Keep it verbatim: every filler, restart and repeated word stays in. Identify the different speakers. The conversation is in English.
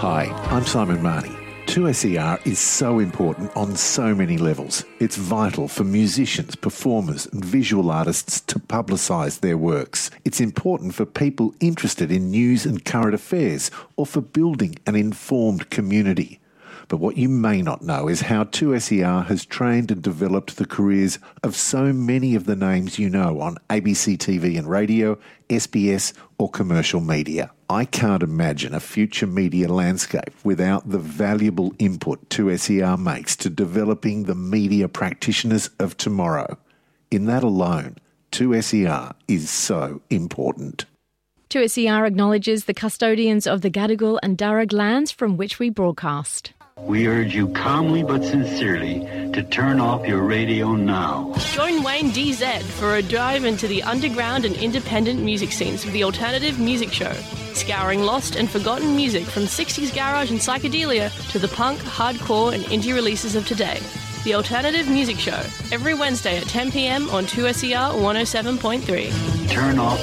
Speaker 1: Hi, I'm Simon Marnie. two S E R is so important on so many levels. It's vital for musicians, performers and visual artists to publicise their works. It's important for people interested in news and current affairs or for building an informed community. But what you may not know is how two S E R has trained and developed the careers of so many of the names you know on A B C T V and radio, S B S or commercial media. I can't imagine a future media landscape without the valuable input two S E R makes to developing the media practitioners of tomorrow. In that alone, two S E R is so important.
Speaker 2: two S E R acknowledges the custodians of the Gadigal and Darug lands from which we broadcast.
Speaker 3: We urge you calmly but sincerely to turn off your radio now.
Speaker 4: Join Wayne D Z for a dive into the underground and independent music scenes of the Alternative Music Show, scouring lost and forgotten music from sixties garage and psychedelia to the punk, hardcore and indie releases of today. The Alternative Music Show, every Wednesday at ten p m on two S E R one oh seven point three.
Speaker 3: Turn off